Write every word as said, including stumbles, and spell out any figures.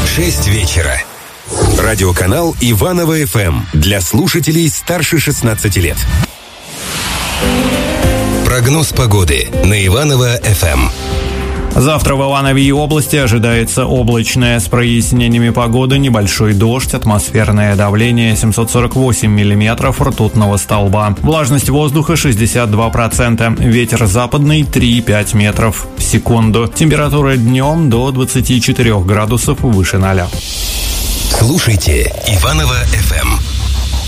шесть вечера. Радиоканал Иваново эф эм для слушателей старше шестнадцати лет. Прогноз погоды на Иваново эф эм. Завтра в Иванове области ожидается облачная с прояснениями погоды, небольшой дождь, атмосферное давление семьсот сорок восемь миллиметров ртутного столба. Влажность воздуха шестьдесят два процента, ветер западный три-пять метров в секунду. Температура днем до двадцати четырёх градусов выше ноля. Слушайте Иваново эф эм.